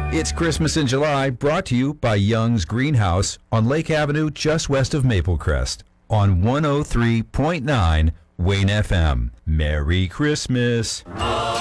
It's Christmas in July, brought to you by Young's Greenhouse on Lake Avenue, just west of Maple Crest, on 103.9 Wayne FM. Merry Christmas.